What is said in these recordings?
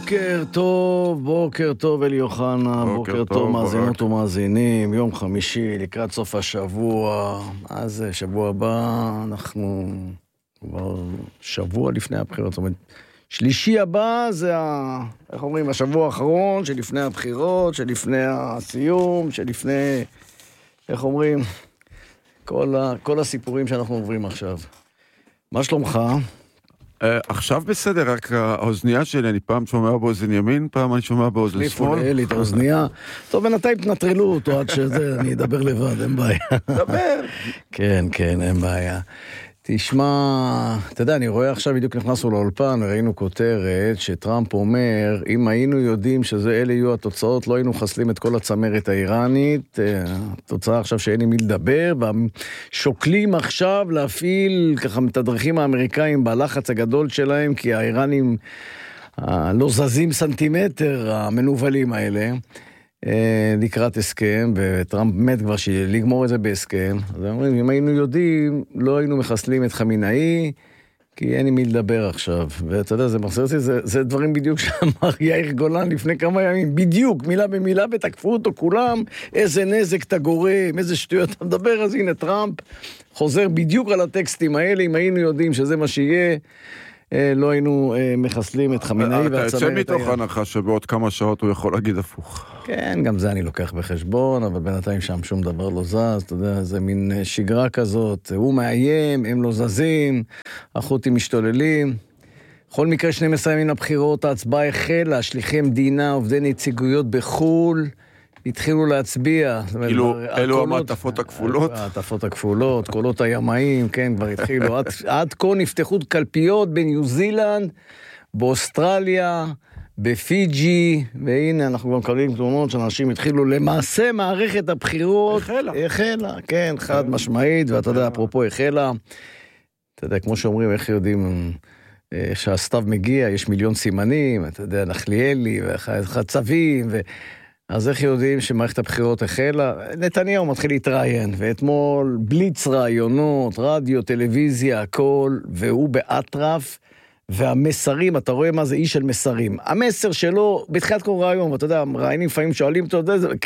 בוקר טוב אלי אוחנה, בוקר טוב מאזינות ומאזינים, יום חמישי לקראת סוף השבוע, אז שבוע הבא, אנחנו כבר שבוע לפני הבחירות, זאת אומרת, שלישי הבא זה, איך אומרים, השבוע האחרון שלפני הבחירות, שלפני הסיום, שלפני, איך אומרים, כל הסיפורים שאנחנו עוברים עכשיו. מה שלומך? עכשיו בסדר, רק האוזנייה שלי, אני פעם שומע באוזן ימין, פעם אני שומע באוזן שמאל. לי את האוזנייה. טוב, בינתיים תנטרלו אותו עד שזה, אני אדבר לבד, אין בעיה. דבר. כן, אין בעיה. תשמע, אתה יודע, אני רואה עכשיו בדיוק נכנסנו לאולפן, ראינו כותרת שטראמפ אומר, אם היינו יודעים אלה יהיו התוצאות, לא היינו חסלים את כל הצמרת האיראנית, התוצאה עכשיו שאין עם מי לדבר, ושוקלים עכשיו להפעיל ככה מתדרכים האמריקאים בלחץ הגדול שלהם, כי האיראנים לא זזים סנטימטר, המנובלים האלה, לקראת הסכם, וטראמפ מת כבר לגמור את זה בהסכם. אז אומרים, אם היינו יודעים, לא היינו מחסלים את חמינאי, כי אין עם מי לדבר עכשיו. ואתה יודע, זה מחזיר אותי, זה דברים בדיוק שאמר יאיר גולן לפני כמה ימים, בדיוק, מילה במילה, ותקפו אותו כולם, איזה נזק אתה גורם, איזה שטויות אתה מדבר, אז הנה טראמפ חוזר בדיוק על הטקסטים האלה, אם היינו יודעים שזה מה שיהיה, לא היינו מחסלים את חמינאי אתה יוצא מתוך הנחה שבעוד כמה שעות הוא יכול להגיד הפוך. כן, גם זה אני לוקח בחשבון, אבל בינתיים שם שום דבר לא זז, אתה יודע, זה מין שגרה כזאת, הוא מאיים, הם לא זזים, החות'ים משתוללים. בכל מקרה 12 ימים לבחירות, ההצבעה החלה, שליחי מדינה, עובדי נציגויות בחול, התחילו להצביע. כאילו, אלו המעטפות הכפולות? המעטפות הכפולות, קולות הימאים, כן, כבר התחילו. עד כה נפתחו קלפיות בניו זילנד, באוסטרליה, בפיג'י, והנה אנחנו גם מקבלים תמונות שאנשים התחילו למעשה מערכת הבחירות. החלה, כן, חד משמעית, ואתה יודע, אפרופו החלה, אתה יודע, כמו שאומרים, איך יודעים שהסתיו מגיע, יש מיליון סימנים, אתה יודע, נחליאלי, וחצבים, אז איך יודעים שמערכת הבחירות החלה? נתניהו מתחיל להתראיין, ואתמול בליץ רעיונות, רדיו, טלוויזיה, הכל, והוא באטרף, והמסרים, אתה רואה מה זה איש של מסרים. המסר שלו, בתחילת כל רעיון, ואתה יודע, רעיינים לפעמים שואלים אותו,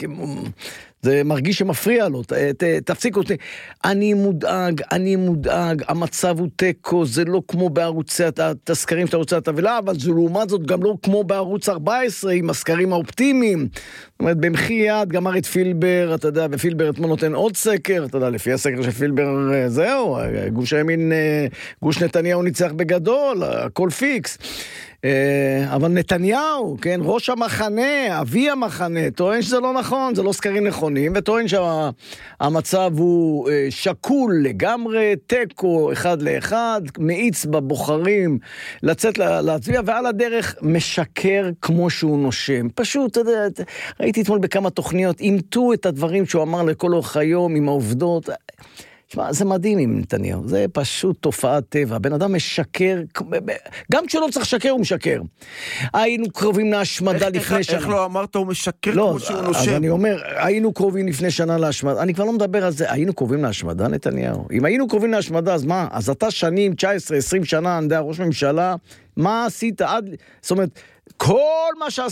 זה מרגיש שמפריע לו, תפסיק אותי. אני מודאג, המצב הוא טקו, זה לא כמו בערוצי התסקרים של ערוצי התבלה, אבל זה לעומת זאת גם לא כמו בערוץ 14, עם הסקרים האופטימיים. זאת אומרת, במחי יד, גמר את פילבר, אתה יודע, ופילבר אתמול נותן עוד סקר, אתה יודע, לפי הסקר של פילבר, זהו, גוש הימין, גוש נתניהו ניצח בגדול, הכל פיקס. אבל נתניהו, כן, ראש המחנה, אבי המחנה, טוען שזה לא נכון, זה לא סקרים נכונים, וטוען שהמצב הוא שקול לגמרי, טקו 1-1, מאיץ בבוחרים לצאת להצביע, ועל הדרך משקר כמו שהוא נושם. פשוט, אתה יודע, ראיתי אתמול בכמה תוכניות, אימתו את הדברים שהוא אמר לכל אורך היום עם העובדות. שמה, זה מדהים עם נתניהו, זה פשוט תופעת טבע, בן אדם משקר, גם כשלא צריך לשקר הוא משקר. היינו קרובים להשמדה לפני שנה. איך לא אמרת הוא משקר כמו שהוא נושם? אז אני אומר, היינו קרובים לפני שנה להשמדה, אני כבר לא מדבר על זה, היינו קרובים להשמדה נתניהו. אם היינו קרובים להשמדה, אז מה? אז אתה שנים, 19, 20 שנה, אני יודע, ראש ממשלה, מה עשית זאת אומרת, כל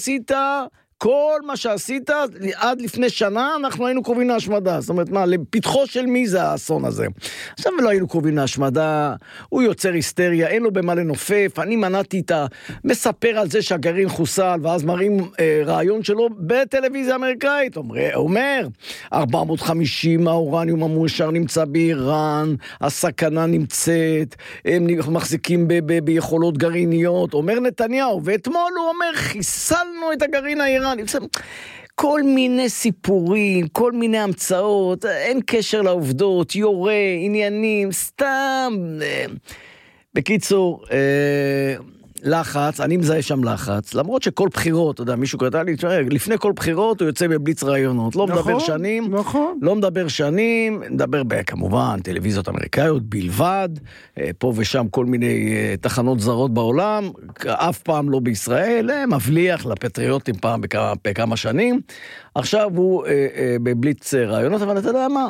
מה שעשית עד לפני שנה, אנחנו היינו קרובים להשמדה. זאת אומרת, מה, לפתחו של מי זה האסון הזה? עכשיו לא היינו קרובים להשמדה, הוא יוצר היסטריה, אין לו במה לנופף, אני מנעתי מספר על זה שהגרעין חוסל, ואז מראים רעיון שלו בטלוויזיה האמריקאית, אומר, 450 האורניום המאושר נמצא באיראן, הסכנה נמצאת, הם מחזיקים ביכולות גרעיניות, אומר נתניהו, ואתמול הוא אומר, חיסלנו את הגרעין האיראני, כל מיני סיפורים, כל מיני המצאות, אין קשר לעובדות, יורה, עניינים, סתם. בקיצור, לחץ, אני מזהה שם לחץ, למרות שכל בחירות, אתה יודע, מישהו קרא לי, לפני כל בחירות הוא יוצא בבליץ רעיונות, לא מדבר שנים, לא מדבר שנים, מדבר כמובן טלוויזיות אמריקאיות בלבד, פה ושם כל מיני תחנות זרות בעולם, אף פעם לא בישראל, מבליח לפטריוטים פעם בכמה שנים, עכשיו הוא בבליץ רעיונות, אבל אתה יודע מה,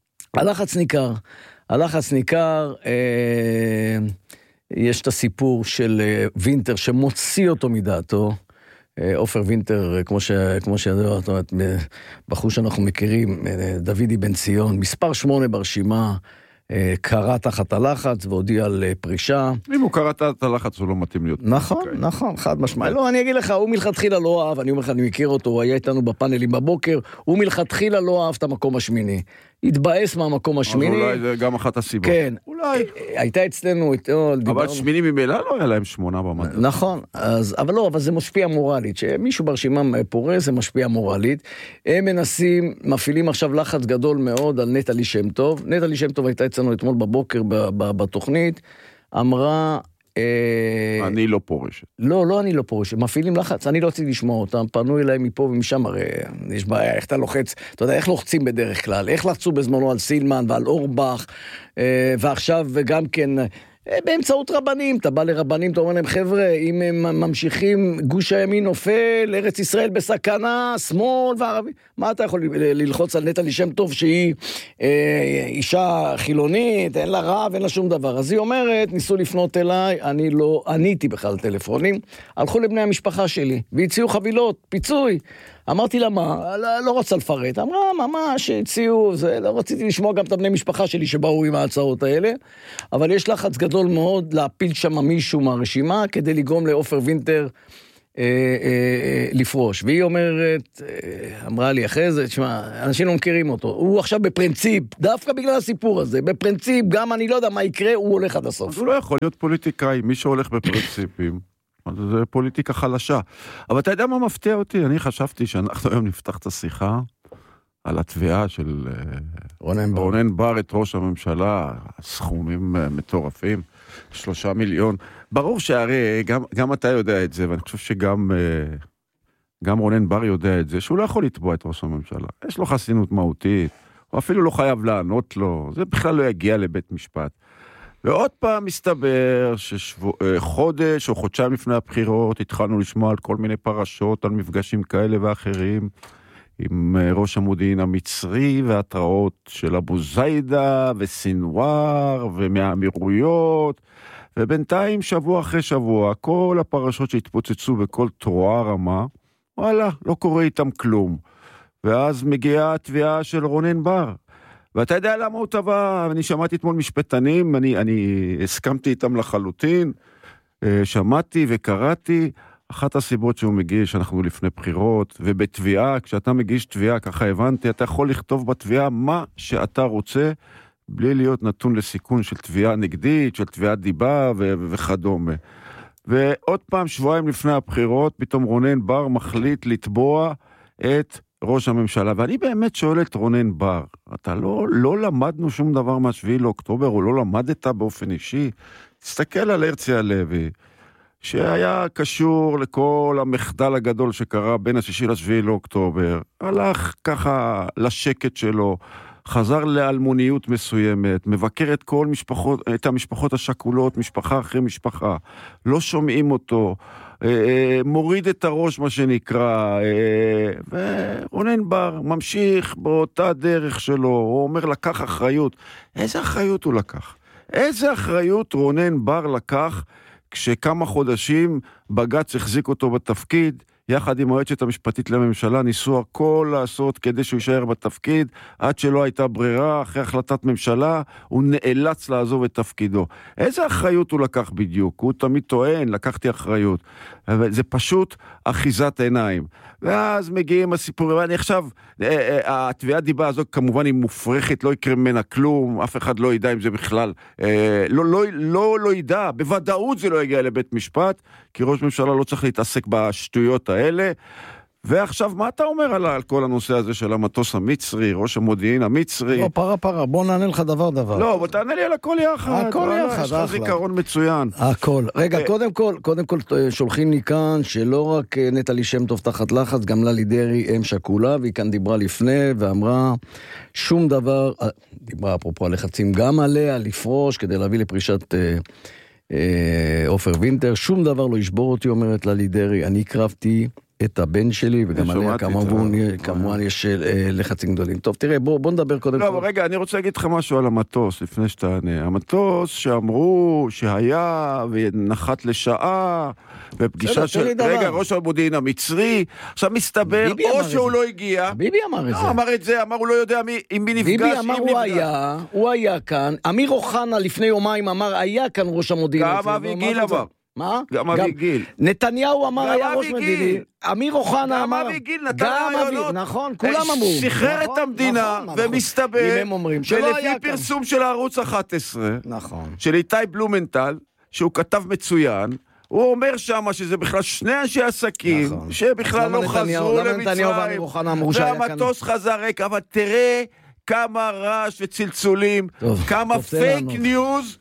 הלחץ ניכר, יש את הסיפור של וינטר שמוציא אותו מדעתו, עופר וינטר, כמו שידוע, זאת אומרת, בחור שאנחנו מכירים, דוידי בן ציון, מספר 8 ברשימה, קרא תחת הלחץ והודיע על פרישה. אם הוא קרא תחת הלחץ הוא לא מתאים להיות. נכון, חד משמעי. לא, אני אגיד לך, הוא מלכתחילה לא אהב, אני אומר לך, אני מכיר אותו, הוא היה איתנו בפאנלים בבוקר, הוא מלכתחילה לא אהב את המקום השמיני. התבאס מהמקום השמיני. אז אולי זה גם אחת הסיבות. כן. אולי. הייתה אצלנו, אבל שמיני ממילא לא היה להם 8 במדע. נכון, אבל זה משפיע מורלית, שמישהו ברשימה פורס, זה משפיע מורלית. הם מפעילים עכשיו לחץ גדול מאוד על נטלי שם טוב. נטלי שם טוב הייתה אצלנו אתמול בבוקר בתוכנית, אמרה... אני לא פורשת. לא, אני לא פורשת. מפעילים לחץ, אני לא רציתי לשמוע אותם, פנו אליי מפה ומשם, הרי יש בעיה, איך אתה לוחץ, אתה יודע, איך לוחצים בדרך כלל, איך לחצו בזמנו על סילמן ועל אורבך, ועכשיו וגם כן, באמצעות רבנים, אתה בא לרבנים, אתה אומר להם, חבר'ה, אם הם ממשיכים, גוש הימין נופל, ארץ ישראל בסכנה, שמאל וערבי, מה אתה יכול ללחוץ על נטלי שם טוב שהיא אישה חילונית, אין לה רב, אין לה שום דבר. אז היא אומרת, ניסו לפנות אליי, אני לא עניתי בכלל טלפונים, הלכו לבני המשפחה שלי, והציעו חבילות, פיצוי. אמרתי לה מה, לא רוצה לפרט, אמרה ממש הציעו, לא רציתי לשמוע גם את הבני משפחה שלי שבאו עם ההצעות האלה, אבל יש לחץ גדול מאוד להפיל שם מישהו מהרשימה, כדי לגרום לעופר וינטר לפרוש, והיא אומרת, אמרה לי אחרי זה, תשמע, אנשים לא מכירים אותו, הוא עכשיו בפרינציפ, דווקא בגלל הסיפור הזה, בפרינציפ, גם אני לא יודע מה יקרה, הוא הולך עד הסוף. אז הוא לא יכול להיות פוליטיקאי, מי שהולך בפרינציפים. זה פוליטיקה חלשה. אבל אתה יודע מה מפתיע אותי? אני חשבתי שאנחנו היום נפתח את השיחה על התביעה של רונן בר את ראש הממשלה, סכומים מטורפים, 3 מיליון. ברור שהרי גם אתה יודע את זה, ואני חושב שגם רונן בר יודע את זה, שהוא לא יכול לתבוע את ראש הממשלה. יש לו חסינות מהותית, הוא אפילו לא חייב לענות לו, זה בכלל לא יגיע לבית משפט. ועוד פעם מסתבר שחודש או חודשיים לפני הבחירות התחלנו לשמוע על כל מיני פרשות, על מפגשים כאלה ואחרים, עם ראש המודיעין המצרי והתראות של אבו זיידה וסינואר ומהאמירויות, ובינתיים שבוע אחרי שבוע, כל הפרשות שהתפוצצו בכל תרועה רמה, וואלה, לא קורה איתם כלום. ואז מגיעה התביעה של רונן בר. ואתה יודע למה הוא טבע, אני שמעתי אתמול משפטנים, אני הסכמתי איתם לחלוטין, שמעתי וקראתי, אחת הסיבות שהוא מגיש, אנחנו לפני בחירות, ובתביעה, כשאתה מגיש תביעה, ככה הבנתי, אתה יכול לכתוב בתביעה מה שאתה רוצה, בלי להיות נתון לסיכון של תביעה נגדית, של תביעת דיבה וכדומה. ועוד פעם, שבועיים לפני הבחירות, פתאום רונן בר מחליט לתבוע את ראש הממשלה, ואני באמת שואל את רונן בר, אתה לא למדנו שום דבר מה7 לאוקטובר, או לא למדת באופן אישי? תסתכל על הרצי הלוי, שהיה קשור לכל המחדל הגדול שקרה בין ה6 ל7 לאוקטובר, הלך ככה לשקט שלו, חזר לאלמוניות מסוימת, מבקר את המשפחות השכולות, משפחה אחרי משפחה, לא שומעים אותו, מוריד את הראש מה שנקרא, ורונן בר ממשיך באותה דרך שלו, הוא אומר לקח אחריות. איזה אחריות הוא לקח? איזה אחריות רונן בר לקח כשכמה חודשים בג"ץ החזיק אותו בתפקיד, יחד עם היועצת המשפטית לממשלה, ניסו הכל לעשות כדי שהוא יישאר בתפקיד, עד שלא הייתה ברירה, אחרי החלטת ממשלה, הוא נאלץ לעזוב את תפקידו. איזה אחריות הוא לקח בדיוק? הוא תמיד טוען, לקחתי אחריות. זה פשוט אחיזת עיניים. ואז מגיעים הסיפורים, אני עכשיו, התביעת דיבה הזו כמובן היא מופרכת, לא יקרה ממנה כלום, אף אחד לא ידע אם זה בכלל, לא ידע, בוודאות זה לא יגיע לבית משפט, כי ראש ממשלה לא צריך להתעסק בשטויות האלה. ועכשיו, מה אתה אומר על כל הנושא הזה של המטוס המצרי, ראש המודיעין המצרי? לא, פרה, בוא נענה לך דבר. לא, בוא תענה לי על הכל יחד. הכל יחד, יש לך זיכרון מצוין. הכל. רגע, קודם כל שולחים לי כאן, שלא רק נטלי שם טוב תחת לחץ, גם ללי דרעי אם שכולה, והיא כאן דיברה לפני, ואמרה, שום דבר, דיברה אפרופו הלחצים גם עליה, לפרוש, כדי להביא לפרישת עופר וינטר, שום דבר לא ישבור אותי, אומרת ללי דרעי, אני הקרבתי את הבן שלי, וגם עליה כמובן יש לחצים גדולים. טוב, תראה, בוא נדבר קודם כל. לא, אבל רגע, אני רוצה להגיד לך משהו על המטוס, לפני שתענה. המטוס שאמרו שהיה ונחת לשעה, בפגישה של, רגע, ראש המודיעין המצרי, עכשיו מסתבר, או שהוא לא הגיע. ביבי אמר את זה. לא, אמר את זה, אמר הוא לא יודע עם מי נפגש. ביבי אמר הוא היה כאן, אמיר אוחנה לפני יומיים אמר, היה כאן ראש המודיעין. גם אבי גיל אמר. מה? גם אבי גיל. נתניהו אמר היה ראש מדיני, אמיר אוחנה אמר, גם אבי גיל נתן רעיונות, נכון, כולם אמרו. שחרר את המדינה, ומסתבר, ולפי פרסום של הערוץ 11, של איתי בלומנטל, שהוא כתב מצוין, הוא אומר שם שזה בכלל שני אנשי עסקים, שבכלל לא חזרו למצרים, והמטוס חזר ריק, אבל תראה כמה רעש וצלצולים, כמה פייק ניוז,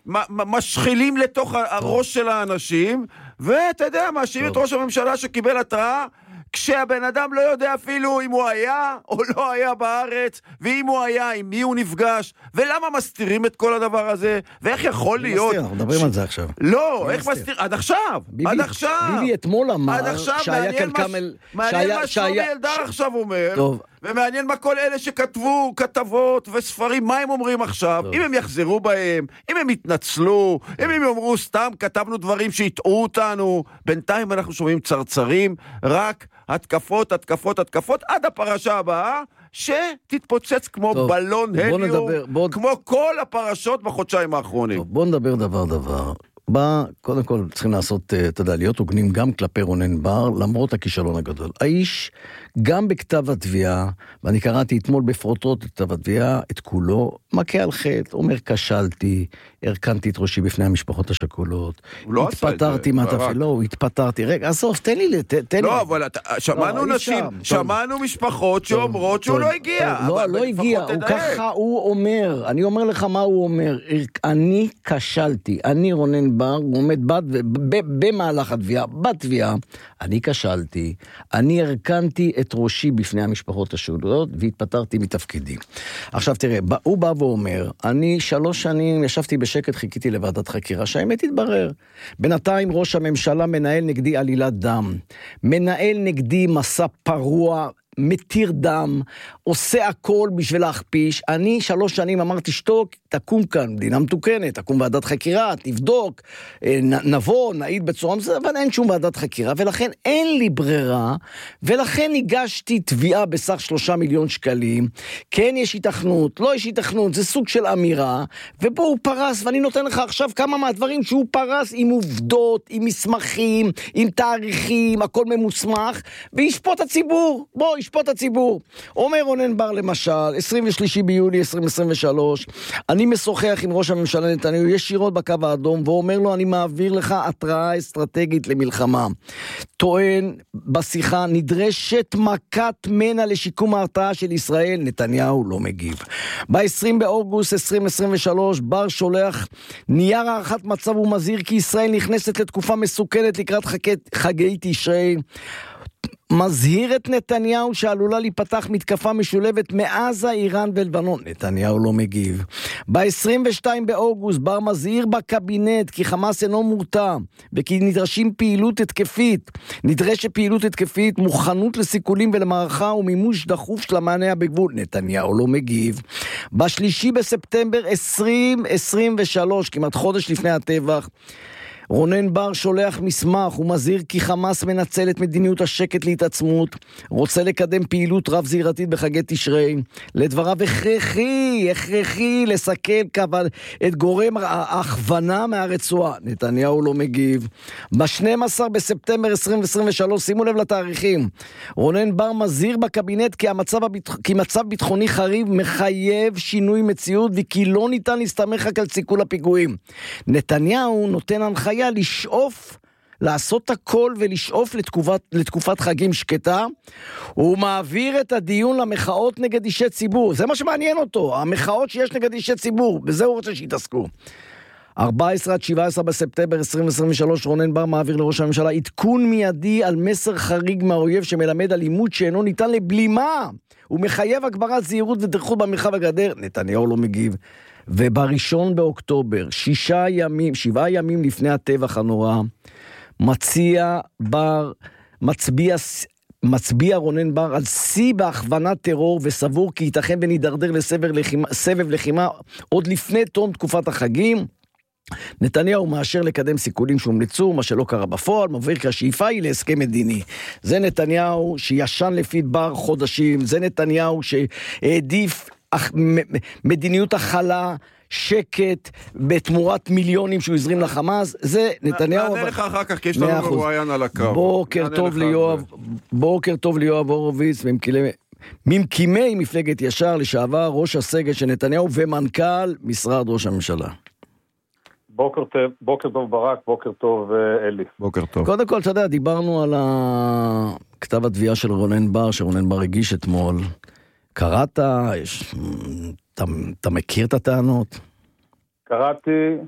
משחילים לתוך הראש של האנשים, ואתה יודע, מאשים את ראש הממשלה שקיבל התראה, כשהבן אדם לא יודע אפילו אם הוא היה או לא היה בארץ, ואם הוא היה, עם מי הוא נפגש, ולמה מסתירים את כל הדבר הזה, ואיך יכול להיות... אנחנו מדברים על זה עכשיו. לא, איך מסתיר... עד עכשיו, עד עכשיו. ביבי אתמול אמר שהיה כאן כמל... מעניין מה שלומי אלדר עכשיו אומר, ומעניין מה כל אלה שכתבו כתבות וספרים, מה הם אומרים עכשיו, אם הם יחזרו בהם, אם הם יתנצלו, אם הם יאמרו סתם כתבנו דברים שהטעו אותנו, בינתיים אנחנו שומעים צרצרים, רק התקפות, התקפות, התקפות, עד הפרשה הבאה, שתתפוצץ כמו בלון הליום, כמו כל הפרשות בחודשיים האחרונים. בוא נדבר דבר. קודם כל צריכים לעשות, אתה יודע, להיות הוגנים גם כלפי רונן בר, למרות הכישלון הגדול. האיש, גם בכתב התביעה, ואני קראתי אתמול בפרוטות את כתב התביעה, את כולו, מכה על חטא, אומר, כשלתי, הרכנתי את ראשי בפני המשפחות השכולות, התפטרתי מהתפקיד, לא, התפטרתי, רגע, עזוב, תן לי. לא, אבל שמענו נשים, שמענו משפחות שאומרות שהוא לא הגיע. לא הגיע, ככה הוא אומר, אני אומר לך מה הוא אומר, אני כשלתי, אני רונן בר, הוא עומד במהלך התביעה, בתביעה, אני כשלתי, אני הרכנתי את ראשי בפני המשפחות השכולות, והתפטרתי מתפקידי. עכשיו תראה, הוא בא ואומר, אני 3 שנים ישבתי בשקט, חיכיתי לוועדת חקירה, שהאמת התברר. בינתיים ראש הממשלה מנהל נגדי עלילת דם, מנהל נגדי מסע פרוע, מתיר דם, עושה הכל בשביל להכפיש. אני 3 שנים אמרתי, שתוק, תקום כאן, מדינה מתוקנת, תקום ועדת חקירה, תבדוק, נבוא, נעיד בצורה מסוימת, אבל אין שום ועדת חקירה, ולכן אין לי ברירה, ולכן הגשתי תביעה בסך 3 מיליון שקלים, כן יש התכנות, לא יש התכנות, זה סוג של אמירה, ובו הוא פרס, ואני נותן לך עכשיו כמה מהדברים שהוא פרס, עם עובדות, עם מסמכים, עם תאריכים, הכל ממוסמך, וישפוט הציבור, בוא, ישפוט הציבור. אומר רונן בר למשל, 23 ביולי 2023, אני משוחח עם ראש הממשלה נתניהו ישירות בקו האדום, ואומר לו, אני מעביר לך התראה אסטרטגית למלחמה. טוען בשיחה, נדרשת מכת מנע לשיקום ההרתעה של ישראל, נתניהו לא מגיב. ב-20 באוגוסט 2023, בר שולח נייר הערכת מצב ומזהיר כי ישראל נכנסת לתקופה מסוכנת לקראת חגי תשרי, מזהיר את נתניהו שעלולה להיפתח מתקפה משולבת מעזה, איראן ולבנון. נתניהו לא מגיב. ב-22 באוגוסט בר מזהיר בקבינט כי חמאס אינו מורתע וכי נדרשת פעילות התקפית, מוכנות לסיכולים ולמערכה ומימוש דחוף של המענה בגבול. נתניהו לא מגיב. ב-3 בספטמבר 2023, כמעט חודש לפני הטבח, רונן בר שולח מסמך ומזהיר כי חמאס מנצל את מדיניות השקט להתעצמות, רוצה לקדם פעילות רב זירתית בחגי תשרי, לדבריו הכרחי לסכל את גורם ההכוונה מהרצועה. נתניהו לא מגיב. ב-12 בספטמבר 2023, שימו לב לתאריכים, רונן בר מזהיר בקבינט כי מצב ביטחוני חריף מחייב שינוי מציאות וכי לא ניתן להסתמך רק על סיכול הפיגועים. נתניהו נותן הנחיה לשאוף, לעשות הכל ולשאוף לתקופת חגים שקטה. הוא מעביר את הדיון למחאות נגד אישי ציבור, זה מה שמעניין אותו, המחאות שיש נגד אישי ציבור, בזה הוא רוצה שיתעסקו. 14 עד 17 בספטמבר 2023, רונן בר מעביר לראש הממשלה עדכון מיידי על מסר חריג מהאויב שמלמד על לימוד שאינו ניתן לבלימה, הוא מחייב הגברת זהירות ודריכות במרחב הגדר. נתניהו לא מגיב. וב-1 באוקטובר, 7 ימים לפני הטבח הנורא, מציע בר מצביע רונן בר על שיא בהכוונת טרור, וסבור כי ייתכן ונידרדר לסבב לחימה עוד לפני תום תקופת החגים. נתניהו מאשר לקדם סיכולים שהומלצו, מה שלא קרה בפועל, מבהיר כי השאיפה היא להסכם מדיני. זה נתניהו שישן לפי בר חודשים, זה נתניהו שהעדיף מדיניות החלה, שקט, בתמורת מיליונים שהוא הזרים לחמאס. זה נתניהו... נענה לך אחר כך, כי יש לנו מרואיין על הקו. בוקר טוב ליואב הורוביץ, ממקימי מפלגת ישר, לשעבר ראש הסגל של נתניהו ומנכ"ל משרד ראש הממשלה. בוקר טוב ברק, בוקר טוב אלי. בוקר טוב. קודם כל, אתה יודע, דיברנו על כתב התביעה של רונן בר, שרונן בר הגיש אתמול. קראת? אתה מכיר את הטענות? קראתי,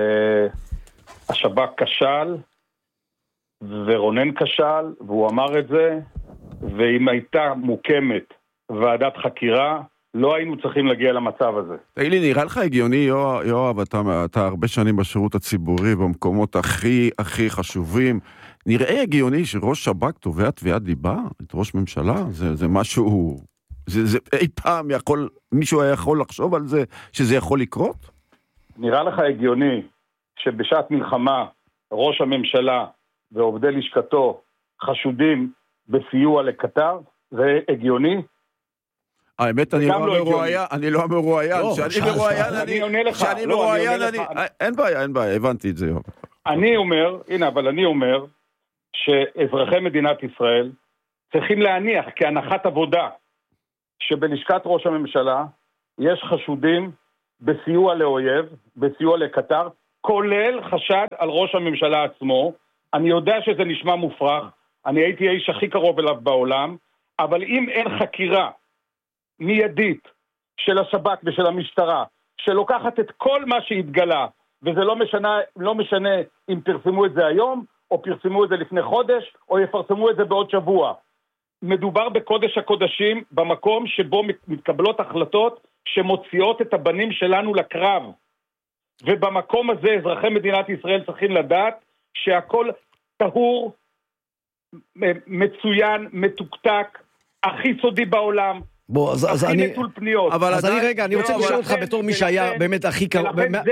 השב"כ כשל, ורונן כשל, והוא אמר את זה, ואם הייתה מוקמת ועדת חקירה, לא היינו צריכים להגיע למצב הזה. תגיד לי, נראה לך הגיוני, יואב, אתה הרבה שנים בשירות הציבורי, במקומות הכי חשובים, נראה הגיוני שראש שב"כ תובע תביעת דיבה? את ראש ממשלה? זה משהו... זה אי פעם מישהו היה יכול לחשוב על זה, שזה יכול לקרות? נראה לך הגיוני שבשעת מלחמה ראש הממשלה ועובדי לשכתו חשודים בסיוע לקטר? זה הגיוני? האמת, אני לא מרואיין. כשאני מרואיין, אין בעיה, הבנתי את זה. אני אומר שאזרחי מדינת ישראל צריכים להניח כהנחת עבודה שבלשכת ראש הממשלה יש חשודים בסיוע לאויב, בסיוע לקטר, כולל חשד על ראש הממשלה עצמו. אני יודע שזה נשמע מופרך, אני הייתי האיש הכי קרוב אליו בעולם, אבל אם אין חקירה מיידית של השב"כ ושל המשטרה, שלוקחת את כל מה שהתגלה, וזה לא משנה אם פרסמו את זה היום, או פרסמו את זה לפני חודש, או יפרסמו את זה בעוד שבוע. מדובר בקודש הקודשים, במקום שבו מתקבלות החלטות שמוציאות את הבנים שלנו לקרב. ובמקום הזה אזרחי מדינת ישראל צריכים לדעת שהכל טהור, מצוין, מתוקתק, הכי סודי בעולם. בוא, אז הכי נטול פניות. אני רוצה לשאול אותך בתור מי שהיה באמת הכי קרוב.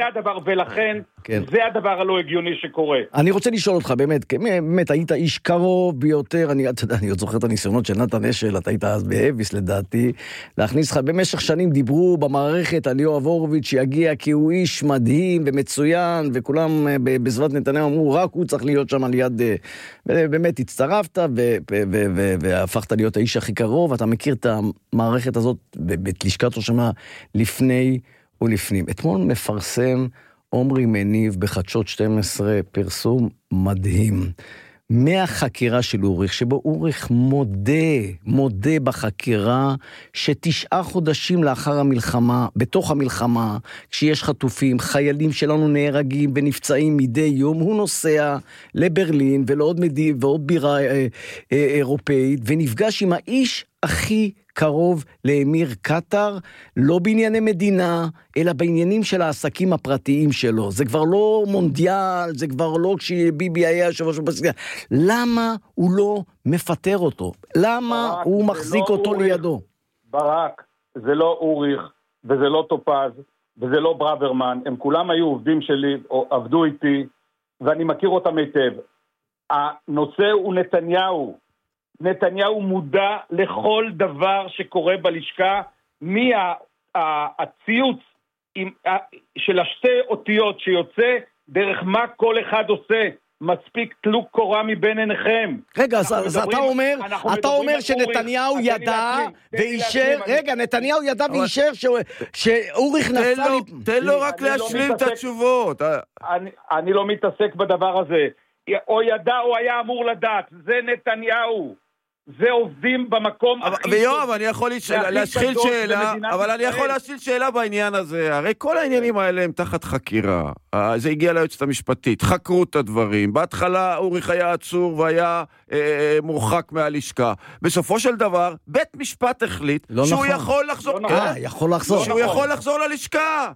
זה הדבר הלא הגיוני שקורה. אני רוצה לשאול אותך באמת היית איש קרוב ביותר, אני עוד זוכר את הניסיונות של נתן אשל, אתה היית אז באביס לדעתי, להכניס לך, במשך שנים דיברו במערכת על יואב הורוביץ שיגיע כי הוא איש מדהים ומצוין, וכולם בסביבת נתניהו אמרו, רק הוא צריך להיות שם על יד, באמת הצטרפת והפכת להיות האיש הכי קרוב, אתה מכיר את המערכת הזאת בלשכת ראש הממשלה לפני ולפנים. אתמול מפרסם עומרי מניב בחדשות 12 פרסום מדהים מהחקירה של אוריך, שבו אוריך מודה בחקירה ש9 חודשים לאחר המלחמה, בתוך המלחמה, כשיש חטופים, חיילים שלנו נהרגים ונפצעים מדי יום, הוא נוסע לברלין ולעוד בירה אירופאית, ונפגש עם האיש הכי קרוב לאמיר קטר, לא בענייני מדינה, אלא בעניינים של העסקים הפרטיים שלו. זה כבר לא מונדיאל, זה כבר לא כשביבי היה שבש בפסקה. למה הוא לא מפטר אותו? למה ברק, הוא מחזיק לא אותו אוריך, לידו? ברק, זה לא אוריך, וזה לא טופז, וזה לא ברוורמן. הם כולם היו עובדים שלי, או עבדו איתי, ואני מכיר אותם היטב. הנושא הוא נתניהו. נתניהו מודע לכל דבר שקורה בלשכה, מהציוץ של השתי אותיות שיוצא, דרך מה כל אחד עושה, מספיק תלוק קורא מבין עיניכם. רגע, אז אתה אומר שנתניהו ידע ואישר, רגע, נתניהו ידע ואישר שאוריך נסע... תן לו רק להשלים את התשובות. אני לא מתעסק בדבר הזה. או ידע או היה אמור לדעת, זה נתניהו. זה עובדים במקום הכי טוב. ויואב, אני יכול להשחיל שאלה, אבל אני יכול להשחיל שאלה בעניין הזה. הרי כל העניינים האלה הם תחת חקירה. זה הגיע ליועצת המשפטית, חקרו את הדברים. בהתחלה אוריך היה עצור והיה מורחק מהלשכה. בסופו של דבר, בית משפט החליט שהוא יכול לחזור. יכול לחזור. שהוא יכול לחזור ללשכה.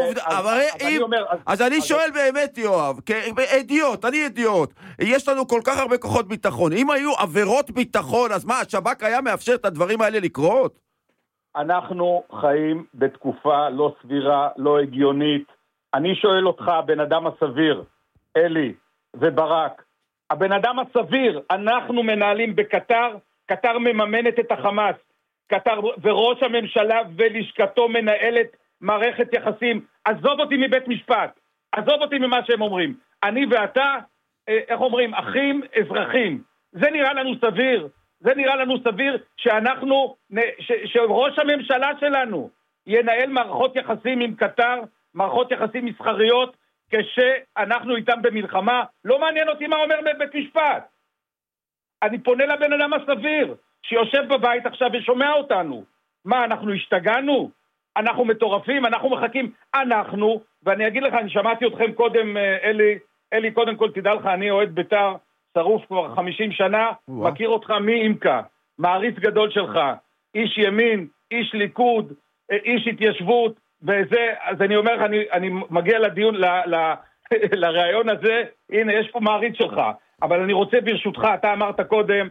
אז אני שואל באמת, יואב, אני אדיוט. יש לנו כל כך הרבה כוחות ביטחון. אם היו עבירות ביטחון, אז מה, השב"כ היה מאפשר את הדברים האלה לקרות? אנחנו חיים בתקופה לא סבירה, לא הגיונית. אני שואל אותך, הבן אדם הסביר, אלי וברק, הבן אדם הסביר, אנחנו מנהלים בקטר, קטר מממנת את החמאס, קטר וראש הממשלה ולשכתו מנהלת מערכת יחסים. עזוב אותי מבית משפט, עזוב אותי ממה שהם אומרים. אני ואתה, איך אומרים, אחים אזרחים. זה נראה לנו סביר. זה נראה לנו סביר שראש הממשלה שלנו ינהל מערכות יחסים עם קטר, מערכות יחסים מסחריות, כשאנחנו איתם במלחמה. לא מעניין אותי מה אומר בית משפט. אני פונה לבן אדם הסביר, שיושב בבית עכשיו ושומע אותנו. מה, אנחנו השתגענו? אנחנו מטורפים? אנחנו מחכים? ואני אגיד לך, אני שמעתי אתכם קודם, אלי, קודם כל תדע לך, אני אוהד בית"ר, שרוף כבר 50 שנה, מכיר אותך מאימקה, מעריץ גדול שלך, איש ימין, איש ליכוד, איש התיישבות, וזה, אז אני אומר לך, אני מגיע לדיון, לרעיון הזה, הנה, יש פה מעריץ שלך, אבל אני רוצה ברשותך, אתה אמרת קודם,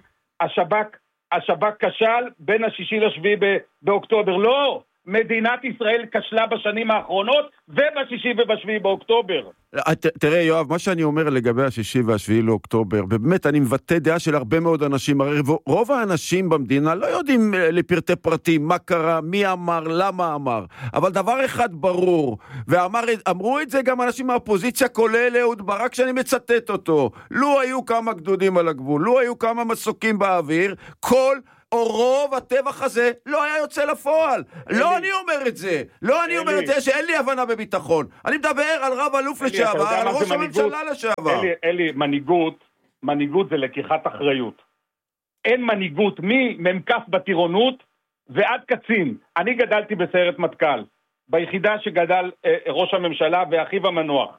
השב"כ כשל בין השישי לשביעי באוקטובר, לא, מדינת ישראל כשלה בשנים האחרונות, ובשישי ובשביעי באוקטובר. תראה יואב, מה שאני אומר לגבי השישי והשביעי לאוקטובר, באמת אני מבטא דעה של הרבה מאוד אנשים, הרי רוב האנשים במדינה לא יודעים לפרטי פרטים, מה קרה, מי אמר, למה אמר, אבל דבר אחד ברור, ואמרו את זה גם אנשים מהאופוזיציה, כולל אהוד ברק, שאני מצטט אותו, לו היו כמה גדודים על הגבול, לו היו כמה מסוקים באוויר, כל או רוב הטבח הזה לא היה יוצא לפועל. לא אני אומר את זה. לא אני אומר את זה שאין לי הבנה בביטחון. אני מדבר על רב אלוף לשעבר, על ראש הממשלה לשעבר. אלי, מנהיגות זה לקיחת אחריות. אין מנהיגות ממקף בטירונות ועד קצין. אני גדלתי בסיירת מטכ"ל, ביחידה שגדל ראש הממשלה ואחיו המנוח.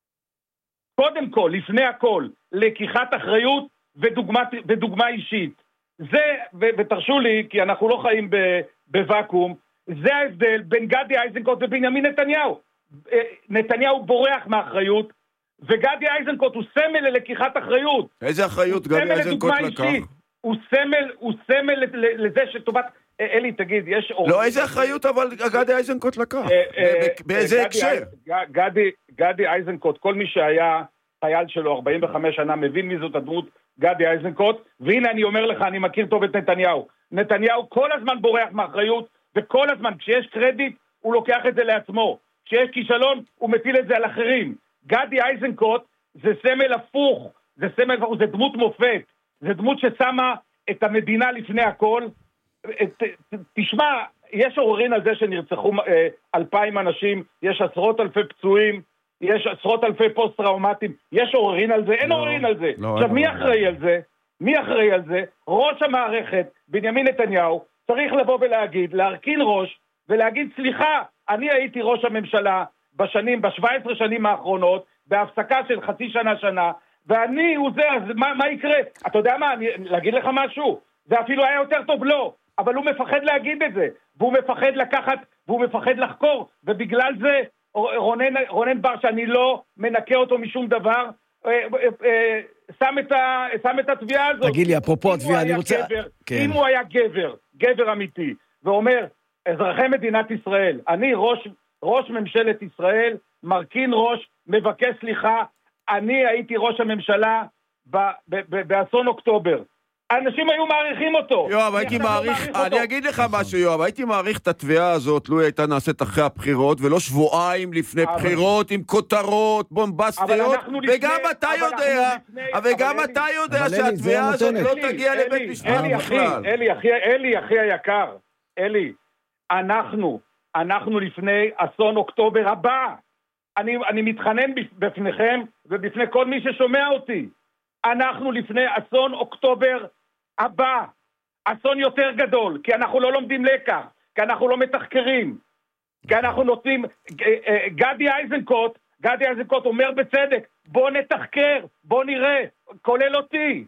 קודם כל, לפני הכל, לקיחת אחריות ודוגמה אישית. זה, ותרשו לי, כי אנחנו לא חיים בוואקום, זה ההבדל בין גדי איזנקוט ובנימין נתניהו. נתניהו בורח מאחריות, וגדי איזנקוט הוא סמל ללקיחת אחריות. איזה אחריות גדי איזנקוט לקח? הוא סמל לזה שטובת... אלי, תגיד, יש... לא, איזה אחריות אבל גדי איזנקוט לקח? באיזה הקשר? גדי איזנקוט, כל מי שהיה חייל שלו 45 שנה, מבין מי זאת הדמות גדי איזנקוט, והנה אני אומר לך, אני מכיר טוב את נתניהו. נתניהו כל הזמן בורח מאחריות, וכל הזמן, כשיש קרדיט, הוא לוקח את זה לעצמו. כשיש כישלון, הוא מטיל את זה על אחרים. גדי איזנקוט זה סמל הפוך, זה דמות מופת, זה דמות ששמה את המדינה לפני הכל. תשמע, יש עוררין על זה שנרצחו 2,000 אנשים, יש עשרות אלפי פצועים, יש עשרות אלפי פוסט-טראומטיים, יש עוררין על זה? אין עוררין על זה. עכשיו, מי אחראי על זה? מי אחראי על זה? ראש המערכת, בנימין נתניהו, צריך לבוא ולהגיד, להרכין ראש, ולהגיד, סליחה, אני הייתי ראש הממשלה ב-17 שנים האחרונות, בהפסקה של חצי שנה, ואני הוא זה, אז מה יקרה? אתה יודע מה, להגיד לך משהו? זה אפילו היה יותר טוב לא, אבל הוא מפחד להגיד את זה, והוא מפחד לקחת, והוא מפחד לחקור, ובגלל זה רונן בר, שאני לא מנקה אותו משום דבר, שם את התביעה הזאת. תגיד לי, אפרופו התביעה, אני רוצה... אם הוא היה גבר אמיתי, ואומר, אזרחי מדינת ישראל, אני ראש ממשלת ישראל, מרכין ראש, מבקש סליחה, אני הייתי ראש הממשלה באסון אוקטובר. האנשים היו מעריכים אותו. יואב, אני אגיד לך משהו, יואב, הייתי מעריך את התביעה הזאת, לו היא הייתה נעשית אחרי הבחירות, ולא שבועיים לפני בחירות, עם כותרות בומבסטיות, וגם אתה יודע שהתביעה הזאת לא תגיע לבית משפט בכלל. אלי, אחי היקר, אלי, אנחנו לפני אסון אוקטובר הבא. אני מתחנן בפניכם, ובפני כל מי ששומע אותי. אנחנו לפני אסון אוקטובר הבא. אסון יותר גדול, כי אנחנו לא לומדים לקח, כי אנחנו לא מתחקרים, כי אנחנו נותנים, גדי איזנקוט אומר בצדק, בוא נתחקר, בוא נראה, כולל אותי.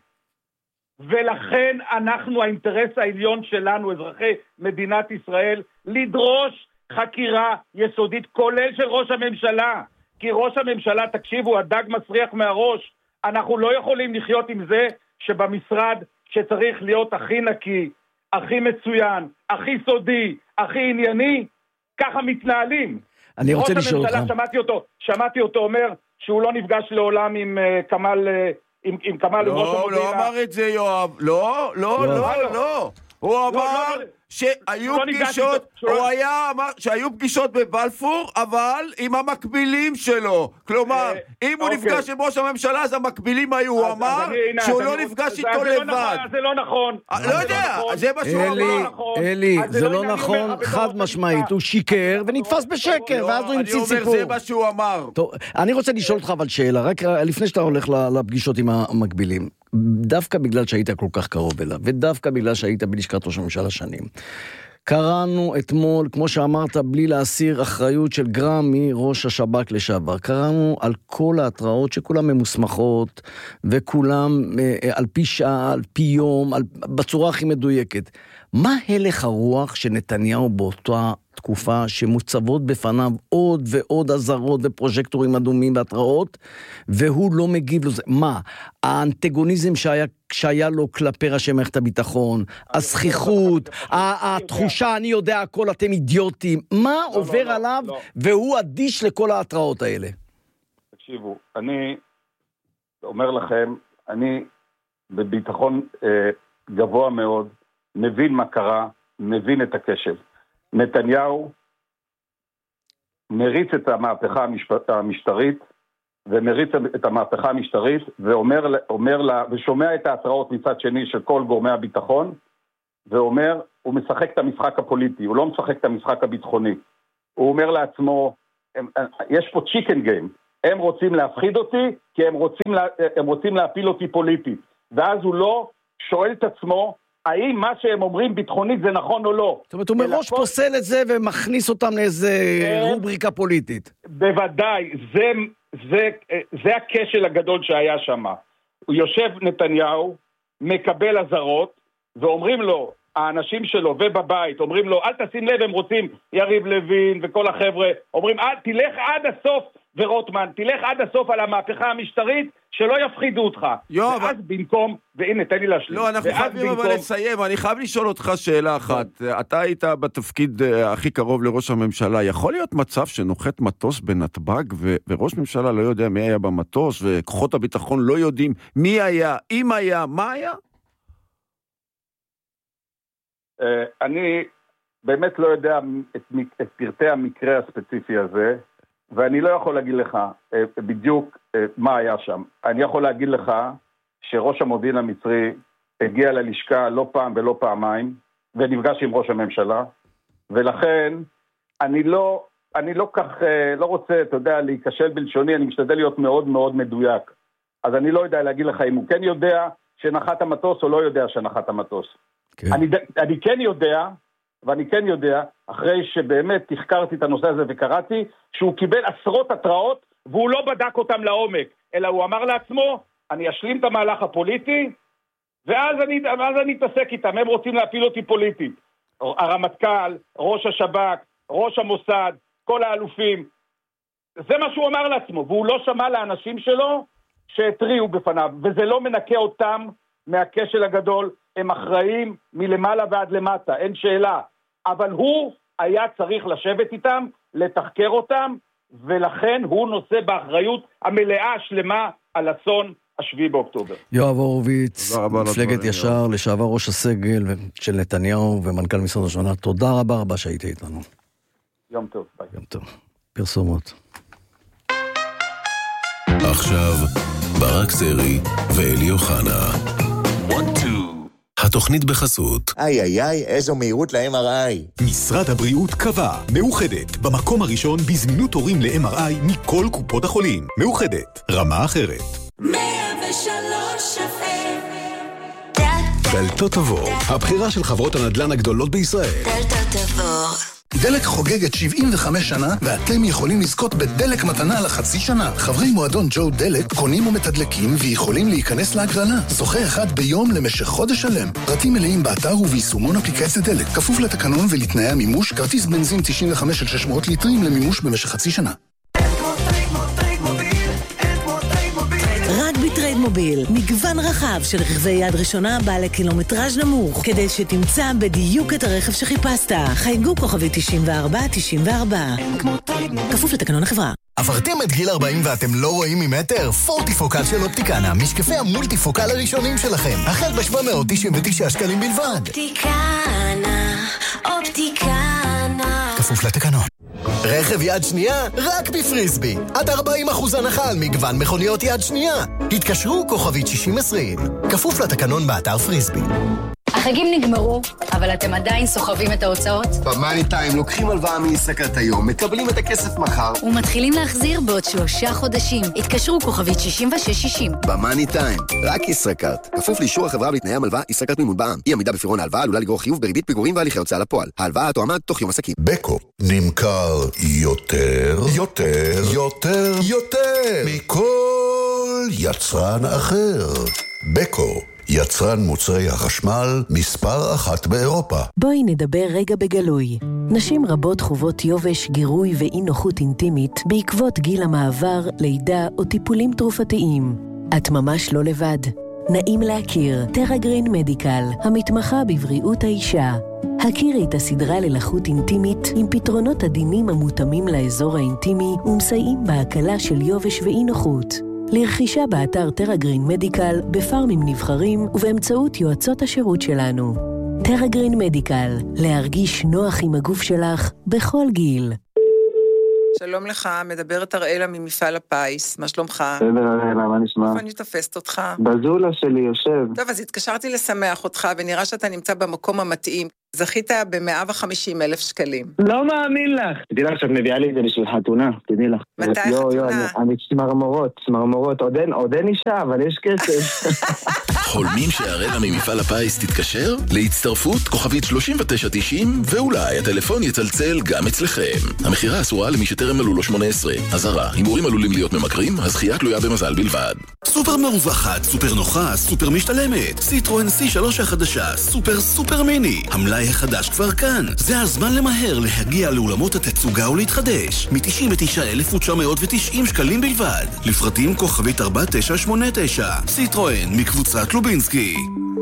ולכן אנחנו, האינטרס העליון שלנו, אזרחי מדינת ישראל, לדרוש חקירה יסודית, כולל של ראש הממשלה. כי ראש הממשלה, תקשיבו, הדג מסריח מהראש, אנחנו לא יכולים לחיות עם זה שבמשרד שצריך להיות הכי נקי, הכי מצוין, הכי סודי, הכי ענייני, ככה מתנהלים. אני רוצה לשאול אותך. שמעתי אותו אומר שהוא לא נפגש לעולם עם כמאל, עם כמאל ראש המודיעין. לא אמר את זה יואב, לא. הוא אמר שהיו פגישות, הוא היה אמר שהיו פגישות בבלפור, אבל עם המקבילים שלו. כלומר, אם הוא נפגש עם ראש הממשלה, אז המקבילים היו, הוא אמר שהוא לא נפגש איתו לבד. זה לא נכון. לא יודע, זה מה שהוא אמר. אלי, זה לא נכון, חד משמעית, הוא שיקר ונתפס בשקר, ואז הוא המציא סיפור. אני אומר, זה מה שהוא אמר. טוב, אני רוצה לשאול אותך אבל שאלה, רק לפני שאתה הולך לפגישות עם המקבילים. דווקא בגלל שהיית כל כך קרוב אליו, ודווקא בגלל שהיית בלשכת ראש הממשלה שנים. קראנו אתמול, כמו שאמרת, בלי להסיר אחריות של גרם מראש השב"כ לשעבר. קראנו על כל ההתראות שכולם ממוסמכות, וכולם על פי שעה, על פי יום, בצורה הכי מדויקת. מה הלך הרוח שנתניהו באותה תקופה שמוצבות בפניו עוד ועוד הזרות ופרוז'קטורים אדומים והתראות, והוא לא מגיב לזה? מה? האנטגוניזם שהיה לו כלפי ראשי מערכת הביטחון, הזכיחות, התחושה, אני יודע הכל, אתם אידיוטים, מה עובר עליו והוא אדיש לכל ההתראות האלה? תקשיבו, אני אומר לכם, אני בביטחון גבוה מאוד, מבין מה קרה, מבין את הקשב. נתניהו מריץ את המהפכה המשטרית, ומריץ את המהפכה המשטרית, ואומר לה, ושומע את ההתראות מצד שני של כל גורמי הביטחון, ואומר, הוא משחק את המשחק הפוליטי, הוא לא משחק את המשחק הביטחוני. הוא אומר לעצמו, יש פה צ'יקן גיים, הם רוצים להפחיד אותי, כי הם רוצים להפיל אותי פוליטית. ואז הוא לא שואל את עצמו, האם מה שהם אומרים ביטחונית זה נכון או לא? זאת אומרת, הוא מראש פוסל את זה ומכניס אותם לאיזה רובריקה פוליטית. בוודאי, זה הכשל הגדול שהיה שם. הוא יושב נתניהו, מקבל הזרות, ואומרים לו, האנשים שלו ובבית, אומרים לו, אל תשים לב, הם רוצים יריב לוין וכל החבר'ה, אומרים, תלך עד הסוף, ורוטמן, תלך עד הסוף על המהפכה המשטרית, שלא יפחידו אותך. ואז במקום, והנה, תן לי להשלים. לא, אנחנו חייבים אבל לסיים, אני חייב לשאול אותך שאלה אחת. אתה היית בתפקיד הכי קרוב לראש הממשלה, יכול להיות מצב שנוחת מטוס בנתב"ג, וראש ממשלה לא יודע מי היה במטוס, וכוחות הביטחון לא יודעים מי היה, אם היה, מה היה? אני באמת לא יודע את פרטי המקרה הספציפי הזה, ואני לא יכול להגיד לך בדיוק מה היה שם. אני יכול להגיד לך שראש המודיעין המצרי הגיע ללשכה לא פעם ולא פעמיים, ונפגש עם ראש הממשלה, ולכן אני לא כך, לא רוצה, אתה יודע, להיכשל בלשוני, אני משתדל להיות מאוד מאוד מדויק. אז אני לא יודע להגיד לך אם הוא כן יודע שנחת המטוס או לא יודע שנחת המטוס. כן. אני כן יודע, ואני כן יודע, אחרי שבאמת תחקרתי את הנושא הזה וקראתי, שהוא קיבל עשרות התראות, והוא לא בדק אותם לעומק, אלא הוא אמר לעצמו, אני אשלים את המהלך הפוליטי, ואז אני אתעסק איתם, הם רוצים להפיל אותי פוליטית. הרמטכ"ל, ראש השב"כ, ראש המוסד, כל האלופים, זה מה שהוא אמר לעצמו, והוא לא שמע לאנשים שלו שהטריעו בפניו, וזה לא מנקה אותם מהכשל הגדול, הם אחראים מלמעלה ועד למטה, אין שאלה. אבל הוא היה צריך לשבת איתם, לתחקר אותם, ולכן הוא נושא באחריות המלאה השלמה על אסון השביעי באוקטובר. יואב הורוביץ, מפלגת ישר, לשעבר ראש הסגל של נתניהו ומנכ"ל משרד ראש הממשלה, תודה רבה שהיית איתנו. יום טוב, ביי. יום טוב. פרסומות. עכשיו, ברק סרי ואלי אוחנה. התוכנית בחסות. איזו מהירות ל-MRI. משרד הבריאות קבע, מאוחדת, במקום הראשון בזמינות תורים ל-MRI מכל קופות החולים. מאוחדת, רמה אחרת. 103 FM דלתות עבור, הבחירה של חברות הנדל"ן הגדולות בישראל. דלתות עבור. דלק חוגגת 75 שנה, ואתם יכולים לזכות בדלק מתנה לחצי שנה. חברי מועדון ג'ו דלק קונים ומתדלקים ויכולים להיכנס להגרלה. זוכה אחד ביום למשך חודש שלם. פרטים מלאים באתר וביישומון אפליקציית דלק. כפוף לתקנון ולתנאי המימוש, כרטיס בנזין 95 של 600 ליטרים למימוש במשך חצי שנה. רק בטרייד מוביל, מגוון רחב של רכבי יד ראשונה בעלי קילומטראז' נמוך, כדי שתמצא בדיוק את הרכב שחיפשת. חייגו כוכבי 9494. כפוף לתקנון החברה. עברתם את גיל 40 ואתם לא רואים ממטר? פורטיפוקל של אופטיקנה, משקפי המולטיפוקל הראשונים שלכם, החל ב-799 שקלים בלבד. אופטיקנה, אופטיקנה. כפוף לתקנון. רכב יד שנייה, רק בפריסבי. עד 40% הנחה על מגוון מכוניות יד שנייה. התקשרו כוכבית 6020. כפוף לתקנון באתר פריסבי. החגים נגמרו, אבל אתם עדיין סוחבים את ההוצאות? במאני טיים לוקחים הלוואה מישראכרט היום, מקבלים את הכסף מחר ומתחילים להחזיר בעוד 3 חודשים. התקשרו כוכבית 6660. במאני טיים, רק ישראכרט. כפוף לאישור החברה ולתנאי המלווה, ישראכרט מימון בע"מ. אי עמידה בפירעון ההלוואה עלולה לגרור חיוב בריבית פיגורים והליכי הוצאה לפועל. ההלוואה תועמד תוך יום עסקים. בקו נמכר יותר מכל יצרן אחר. בקו, יצרן מוצרי החשמל מספר 1 באירופה. בואי נדבר רגע בגלוי. נשים רבות חוות יובש, גירוי ואי נוחות אינטימית בעקבות גיל המעבר, לידה או טיפולים תרופתיים. את ממש לא לבד. נעים להכיר, טרגרין מדיקל, המתמחה בבריאות האישה. הכירי את הסדרה ללחות אינטימית עם פתרונות עדינים המותאמים לאזור האינטימי ומסייעים בהקלה של יובש ואי נוחות. לרכישה באתר טרגרין מדיקל, בפארמים נבחרים ובאמצעות יועצות השירות שלנו. טרגרין מדיקל, להרגיש נוח עם הגוף שלך בכל גיל. שלום לך, מדברת אראלה ממפעל הפיס, מה שלומך? בסדר אראלה, מה נשמע? איפה אני תופסת אותך? בזולה שלי יושב. טוב, אז התקשרתי לשמח אותך, ונראה שאתה נמצא במקום המתאים. זכית ב150,000 שקלים. לא מאמין לך. תדעי לך שאת מביאה לי את זה בשביל חתונה, תדעי לך. מתי חתונה? אני צמרמורות, עוד אין אישה, אבל יש כסף. חולמים שהאראלה ממפעל הפיס תתקשר? להצטרפות כוכבית 3990, ואולי הטלפון יצלצל גם אצלכם. המחירה אסורה למי שטרם מלאו לו 18. אזהרה, הימורים עלולים להיות ממכרים, הזכייה תלויה במזל בלבד. סופר מרווחת, סופר נוחה, סופר משתלמת. סיטרואן C3 החדשה, סופר מיני. המלאי החדש כבר כאן. זה הזמן למהר להגיע לאולמות התצוגה ולהתחדש. מ-99,990 שקלים בלבד. לפרטים כוכבית 4989. סיטרואן מקבוצת לובינסקי.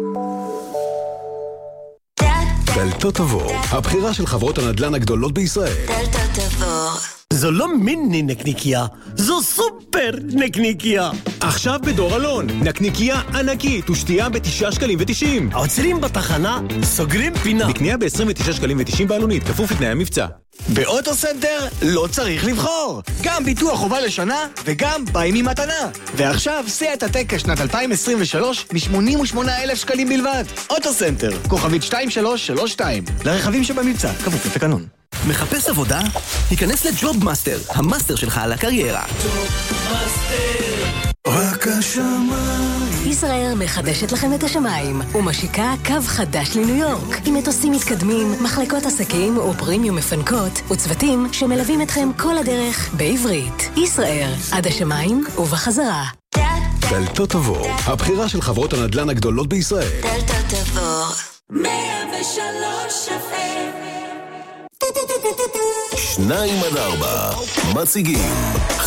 דלתות עבור, הבחירה של חברות הנדל"ן הגדולות בישראל. דלתות עבור. זו לא מיני נקניקיה, זו סופר נקניקיה. עכשיו בדור אלון, נקניקיה ענקית ושתייה ב9 שקלים ו90. עוצרים בתחנה, סוגרים פינה. בקנייה ב29 שקלים ו90 בעלונית, כפוף לתנאי המבצע. באוטוסנטר לא צריך לבחור. גם ביטוח חובה לשנה וגם באים עם מתנה. ועכשיו סיאט הטקה שנת 2023 מ-88,000 שקלים בלבד. אוטוסנטר, כוכבית 2332. לרכבים שבמבצע, כפוף לתקנון. מחפש עבודה? היכנס לג'וב מאסטר, המאסטר שלך על הקריירה. רק השמיים. ישראל מחדשת לכם את השמיים ומשיקה קו חדש לניו יורק עם מטוסים מתקדמים, מחלקות עסקים ופרימיום מפנקות וצוותים שמלווים אתכם כל הדרך בעברית. ישראל, עד השמיים ובחזרה. דלתות עבור, הבחירה של חברות הנדל"ן הגדולות בישראל. דלתות עבור. 103 FM. 2-4 מציגים